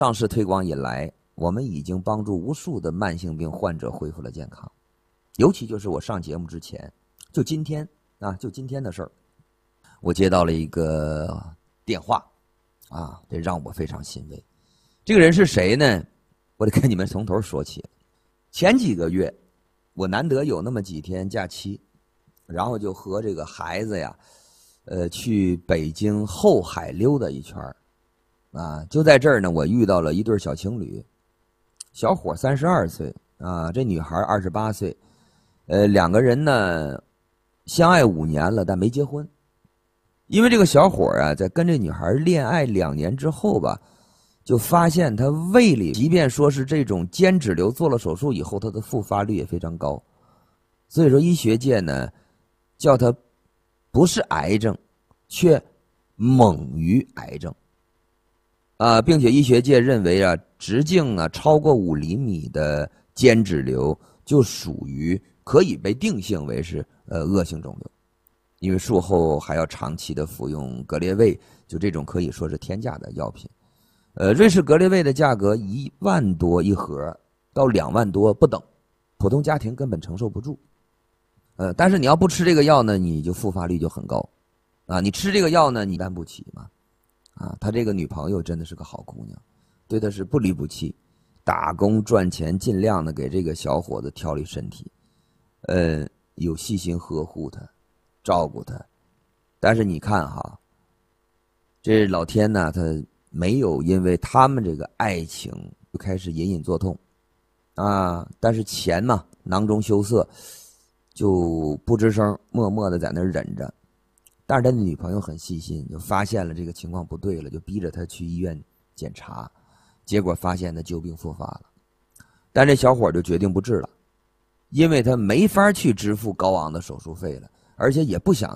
上市推广以来，我们已经帮助无数的慢性病患者恢复了健康。尤其就是我上节目之前，就今天的事儿，我接到了一个电话，这让我非常欣慰。这个人是谁呢？我得跟你们从头说起。前几个月，我难得有那么几天假期，然后就和这个孩子呀，去北京后海溜达一圈就在这儿呢，我遇到了一对小情侣，小伙32岁这女孩28岁，两个人呢相爱5年了，但没结婚。因为这个小伙在跟这女孩恋爱2年之后吧，就发现他胃里，即便说是这种间质瘤做了手术以后，他的复发率也非常高。所以说医学界呢叫它不是癌症，却猛于癌症并且医学界认为直径超过5厘米的间质瘤就属于可以被定性为是恶性肿瘤，因为术后还要长期的服用格列卫，就这种可以说是天价的药品。瑞士格列卫的价格1万多一盒到2万多不等，普通家庭根本承受不住。但是你要不吃这个药呢，你就复发率就很高你吃这个药呢，你担不起嘛他这个女朋友真的是个好姑娘，对他是不离不弃，打工赚钱，尽量的给这个小伙子调理身体，有细心呵护他，照顾他。但是你看这老天呢，他没有因为他们这个爱情就开始隐隐作痛但是钱嘛，囊中羞涩，就不吱声，默默的在那忍着。但是他的女朋友很细心，就发现了这个情况不对了，就逼着他去医院检查，结果发现他旧病复发了。但这小伙就决定不治了，因为他没法去支付高昂的手术费了，而且也不想